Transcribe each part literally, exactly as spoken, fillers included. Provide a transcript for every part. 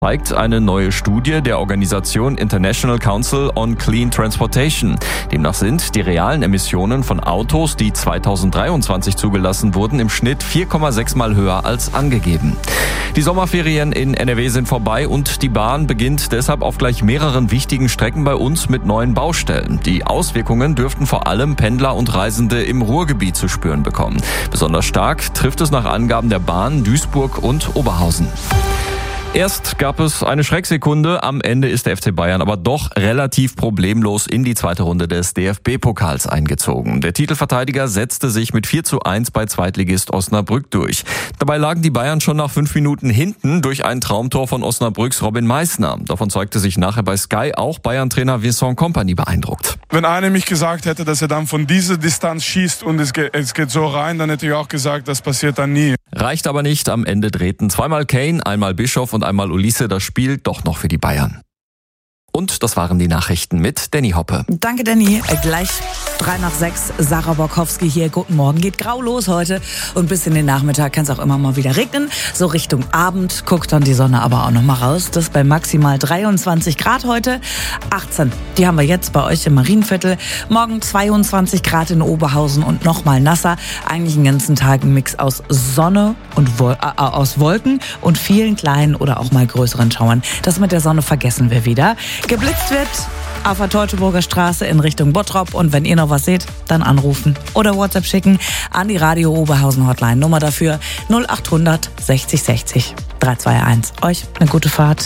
Zeigt eine neue Studie der Organisation International Council on Clean Transportation. Demnach sind die realen Emissionen von Autos, die zweitausenddreiundzwanzig zugelassen wurden, im Schnitt vier Komma sechs Mal höher als angegeben. Die Sommerferien in N R W sind vorbei und die Bahn beginnt deshalb auf gleich mehreren wichtigen Strecken bei uns mit neuen Baustellen. Die Auswirkungen dürften vor allem Pendler und Reisende im Ruhrgebiet zu spüren bekommen. Besonders stark trifft es nach Angaben der Bahn Duisburg und Oberhausen. Erst gab es eine Schrecksekunde, am Ende ist der F C Bayern aber doch relativ problemlos in die zweite Runde des D F B-Pokals eingezogen. Der Titelverteidiger setzte sich mit vier zu eins bei Zweitligist Osnabrück durch. Dabei lagen die Bayern schon nach fünf Minuten hinten durch ein Traumtor von Osnabrücks Robin Meissner. Davon zeigte sich nachher bei Sky auch Bayern-Trainer Vincent Kompany beeindruckt. Wenn einer mich gesagt hätte, dass er dann von dieser Distanz schießt und es geht, es geht so rein, dann hätte ich auch gesagt, das passiert dann nie. Reicht aber nicht, am Ende drehten zweimal Kane, einmal Bischof und einmal Ulisse das Spiel doch noch für die Bayern. Und das waren die Nachrichten mit Danny Hoppe. Danke, Danny. Gleich drei nach sechs. Sarah Borkowski hier. Guten Morgen. Geht grau los heute. Und bis in den Nachmittag kann es auch immer mal wieder regnen. So Richtung Abend guckt dann die Sonne aber auch noch mal raus. Das bei maximal dreiundzwanzig Grad heute. achtzehn. Die haben wir jetzt bei euch im Marienviertel. Morgen zweiundzwanzig Grad in Oberhausen und noch mal nasser. Eigentlich den ganzen Tag ein Mix aus Sonne und Wol- äh, aus Wolken und vielen kleinen oder auch mal größeren Schauern. Das mit der Sonne vergessen wir wieder. Geblitzt wird auf der Teutoburger Straße in Richtung Bottrop. Und wenn ihr noch was seht, dann anrufen oder WhatsApp schicken an die Radio Oberhausen Hotline. Nummer dafür null acht hundert sechzig sechzig drei zwei eins. Euch eine gute Fahrt.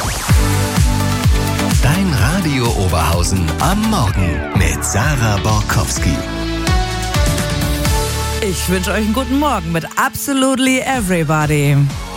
Dein Radio Oberhausen am Morgen mit Sarah Borkowski. Ich wünsche euch einen guten Morgen mit Absolutely Everybody.